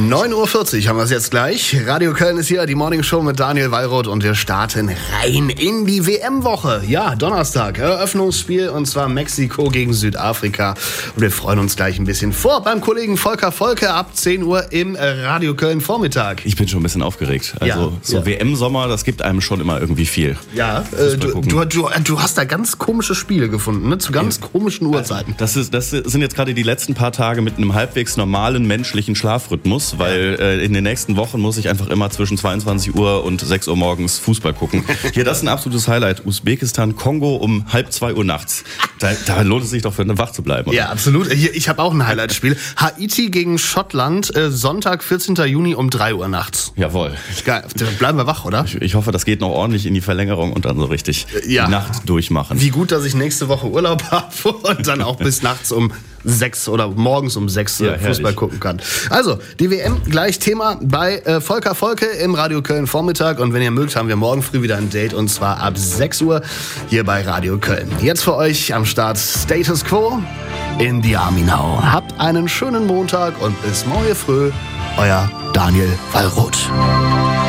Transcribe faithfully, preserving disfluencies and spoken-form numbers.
neun Uhr vierzig haben wir es jetzt gleich. Radio Köln ist hier, die Morning Show mit Daniel Wallroth und wir starten rein in die W M-Woche. Ja, Donnerstag, Eröffnungsspiel und zwar Mexiko gegen Südafrika. Und wir freuen uns gleich ein bisschen vor beim Kollegen Volker Volke ab zehn Uhr im Radio Köln Vormittag. Ich bin schon ein bisschen aufgeregt. Also ja, so ja. W M-Sommer, das gibt einem schon immer irgendwie viel. Ja, äh, du, du, du, du hast da ganz komische Spiele gefunden, ne? Zu ganz ja. komischen Uhrzeiten. Das, ist, das sind jetzt gerade die letzten paar Tage mit einem halbwegs normalen menschlichen Schlafrhythmus, weil äh, in den nächsten Wochen muss ich einfach immer zwischen zweiundzwanzig Uhr und sechs Uhr morgens Fußball gucken. Hier, das ist ein absolutes Highlight. Usbekistan, Kongo um halb zwei Uhr nachts. Da, da lohnt es sich doch, für wach zu bleiben. Oder? Ja, absolut. Hier, ich habe auch ein Highlight-Spiel. Haiti gegen Schottland, äh, Sonntag, vierzehnten Juni um drei Uhr nachts. Jawohl. Geil. Bleiben wir wach, oder? Ich, ich hoffe, das geht noch ordentlich in die Verlängerung und dann so richtig ja. die Nacht durchmachen. Wie gut, dass ich nächste Woche Urlaub habe und dann auch bis nachts um sechs oder morgens um sechs ja, Fußball herrlich. gucken kann. Also, die W M gleich Thema bei äh, Volker Volke im Radio Köln Vormittag. Und wenn ihr mögt, haben wir morgen früh wieder ein Date und zwar ab sechs Uhr hier bei Radio Köln. Jetzt für euch am Start Status Quo in the Army Now. Habt einen schönen Montag und bis morgen früh, euer Daniel Wallroth.